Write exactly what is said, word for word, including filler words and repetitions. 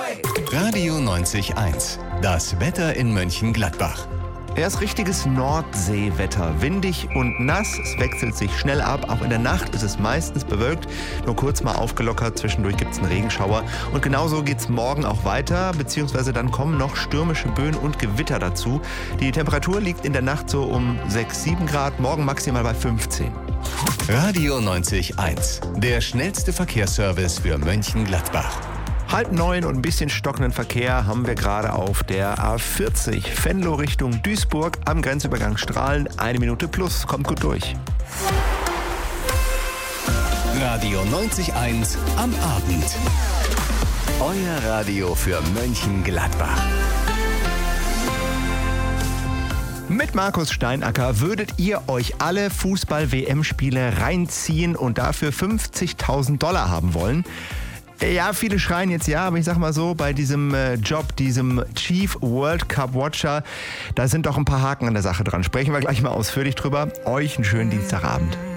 Radio neunzig eins. Das Wetter in Mönchengladbach. Erst richtiges Nordseewetter. Windig und nass. Es wechselt sich schnell ab. Auch in der Nacht ist es meistens bewölkt. Nur kurz mal aufgelockert. Zwischendurch gibt es einen Regenschauer. Und genauso geht es morgen auch weiter. Beziehungsweise dann kommen noch stürmische Böen und Gewitter dazu. Die Temperatur liegt in der Nacht so um sechs, sieben Grad. Morgen maximal bei fünfzehn. Radio neunzig eins. Der schnellste Verkehrsservice für Mönchengladbach. Halb neun und ein bisschen stockenden Verkehr haben wir gerade auf der A vierzig. Venlo Richtung Duisburg am Grenzübergang Strahlen. Eine Minute plus. Kommt gut durch. Radio neunzig eins am Abend. Euer Radio für Mönchengladbach. Mit Markus Steinacker würdet ihr euch alle Fußball-W M-Spiele reinziehen und dafür fünfzigtausend Dollar haben wollen? Ja, viele schreien jetzt ja, aber ich sag mal so, bei diesem äh, Job, diesem Chief World Cup Watcher, da sind doch ein paar Haken an der Sache dran. Sprechen wir gleich mal ausführlich drüber. Euch einen schönen Dienstagabend.